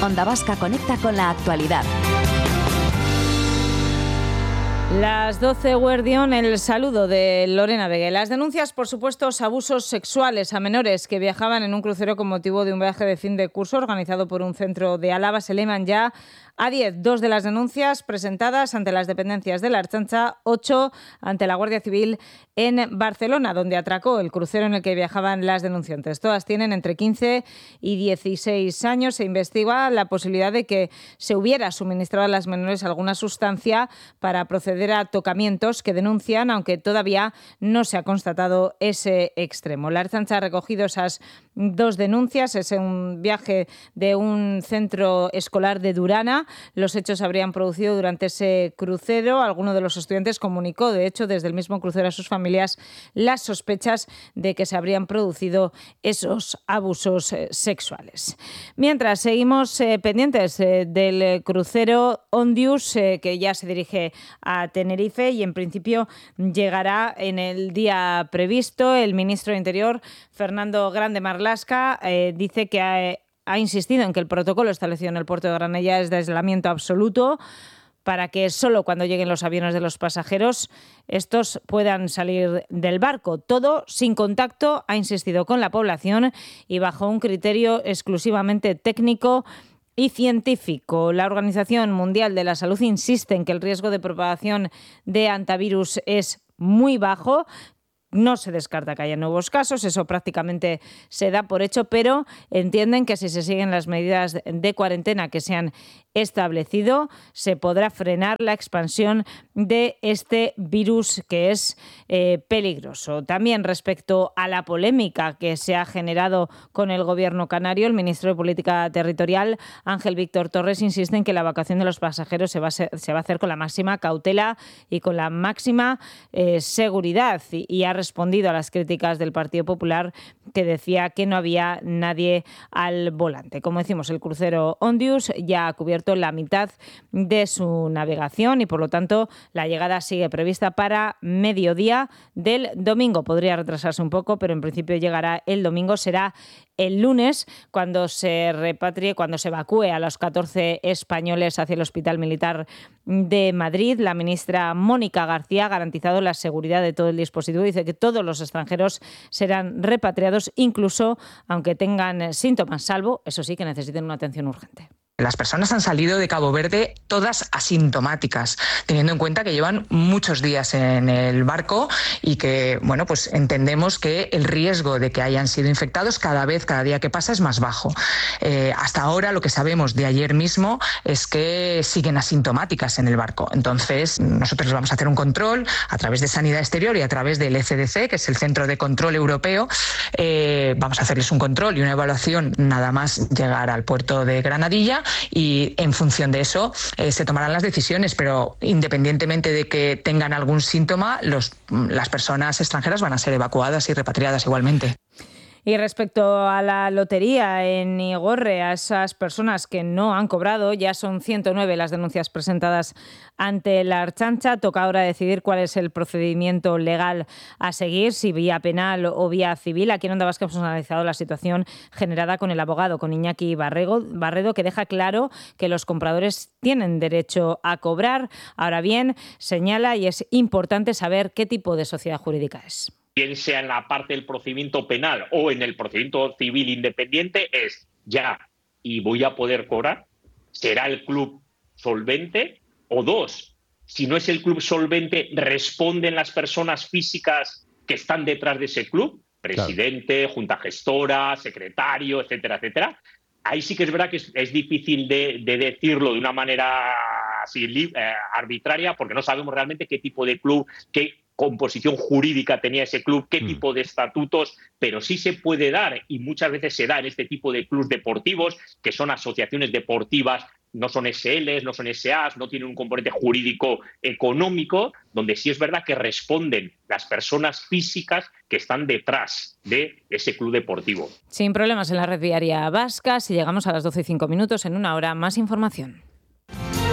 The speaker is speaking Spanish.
Onda Vasca conecta con la actualidad. Las 12, Guardión, el saludo de Lorena Vega. Las denuncias por supuestos abusos sexuales a menores que viajaban en un crucero con motivo de un viaje de fin de curso organizado por un centro de Álava se elevan ya a 10. 2 de las denuncias presentadas ante las dependencias de la Ertzaintza, 8 ante la Guardia Civil en Barcelona, donde atracó el crucero en el que viajaban las denunciantes. Todas tienen entre 15 y 16 años. Se investiga la posibilidad de que se hubiera suministrado a las menores alguna sustancia para proceder a tocamientos que denuncian, aunque todavía no se ha constatado ese extremo. La Ertzaintza ha recogido esas 2 denuncias. Es un viaje de un centro escolar de Durana. Los hechos se habrían producido durante ese crucero. Alguno de los estudiantes comunicó, de hecho, desde el mismo crucero a sus familias las sospechas de que se habrían producido esos abusos sexuales. Mientras, seguimos pendientes del crucero Ondius, que ya se dirige a Tenerife y en principio llegará en el día previsto. El ministro de Interior, Fernando Grande Marlaska, dice que ha insistido en que el protocolo establecido en el puerto de Granella es de aislamiento absoluto para que solo cuando lleguen los aviones de los pasajeros estos puedan salir del barco. Todo sin contacto, ha insistido, con la población y bajo un criterio exclusivamente técnico y científico. La Organización Mundial de la Salud insiste en que el riesgo de propagación de hantavirus es muy bajo. No se descarta que haya nuevos casos, eso prácticamente se da por hecho, pero entienden que si se siguen las medidas de cuarentena que se han establecido, se podrá frenar la expansión de este virus que es peligroso. También respecto a la polémica que se ha generado con el gobierno canario, el ministro de Política Territorial, Ángel Víctor Torres, insiste en que la evacuación de los pasajeros se va a hacer con la máxima cautela y con la máxima seguridad, y ha respondido a las críticas del Partido Popular, que decía que no había nadie al volante. Como decimos, el crucero Ondius ya ha cubierto la mitad de su navegación y, por lo tanto, la llegada sigue prevista para mediodía del domingo. Podría retrasarse un poco, pero en principio llegará el domingo. Será el lunes cuando se repatrie, cuando se evacúe a los 14 españoles hacia el Hospital Militar de Madrid. La ministra Mónica García ha garantizado la seguridad de todo el dispositivo. Dice que todos los extranjeros serán repatriados, incluso aunque tengan síntomas, salvo, eso sí, que necesiten una atención urgente. Las personas han salido de Cabo Verde todas asintomáticas, teniendo en cuenta que llevan muchos días en el barco y que, bueno, pues entendemos que el riesgo de que hayan sido infectados cada día que pasa es más bajo. Hasta ahora lo que sabemos de ayer mismo es que siguen asintomáticas en el barco. Entonces, nosotros vamos a hacer un control a través de Sanidad Exterior y a través del ECDC, que es el Centro de Control Europeo. Vamos a hacerles un control y una evaluación nada más llegar al puerto de Granadilla, y en función de eso se tomarán las decisiones, pero independientemente de que tengan algún síntoma, las personas extranjeras van a ser evacuadas y repatriadas igualmente. Y respecto a la lotería en Igorre, a esas personas que no han cobrado, ya son 109 las denuncias presentadas ante la Ertzaintza. Toca ahora decidir cuál es el procedimiento legal a seguir, si vía penal o vía civil. Aquí en Onda Vasca hemos analizado la situación generada con el abogado, con Iñaki Barredo, que deja claro que los compradores tienen derecho a cobrar. Ahora bien, señala, y es importante saber qué tipo de sociedad jurídica es. Bien sea en la parte del procedimiento penal o en el procedimiento civil independiente, es ya y voy a poder cobrar. ¿Será el club solvente? O 2, si no es el club solvente, ¿responden las personas físicas que están detrás de ese club? Presidente, claro, junta gestora, secretario, etcétera, etcétera. Ahí sí que es verdad que es difícil de decirlo de una manera así arbitraria, porque no sabemos realmente qué tipo de club, qué composición jurídica tenía ese club, qué tipo de estatutos, pero sí se puede dar, y muchas veces se da en este tipo de clubes deportivos, que son asociaciones deportivas, no son SLs, no son SAs, no tienen un componente jurídico económico, donde sí es verdad que responden las personas físicas que están detrás de ese club deportivo. Sin problemas en la red viaria vasca. Si llegamos a las 12:05, en una hora, más información.